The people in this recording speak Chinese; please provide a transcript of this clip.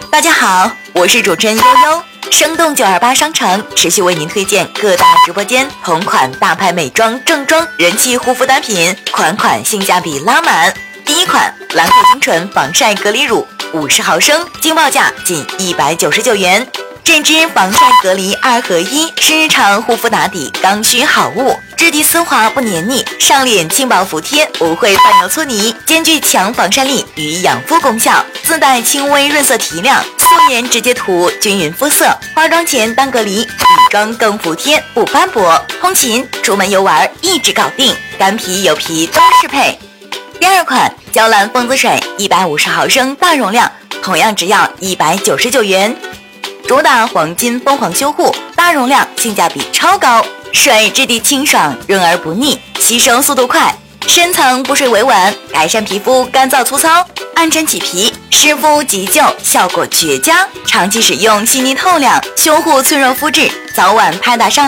大家好，我是主持人悠悠。生动928商城持续为您推荐各大直播间同款大牌美妆、正装、人气护肤单品，款款性价比拉满。第一款兰蔻精纯防晒隔离乳50毫升，惊报价仅199元。这支防晒隔离2合1是日常护肤打底刚需好物，质地丝滑不黏腻，上脸轻薄服帖，不会泛油搓泥，兼具强防晒力与养肤功效，自带轻微润色提亮，素颜直接涂均匀肤色，化妆前当隔离，底妆更服帖不斑驳，通勤出门游玩一直搞定，干皮油皮都适配。第二款娇兰蜂姿水150毫升大容量，同样只要199元。主打黄金凤凰修护，大容量，性价比超高。水质地清爽，润而不腻，吸收速度快，深层补水维稳，改善皮肤干燥粗糙、暗沉起皮、湿敷急救，效果绝佳。长期使用细腻透亮，修护脆弱肤质，早晚拍打上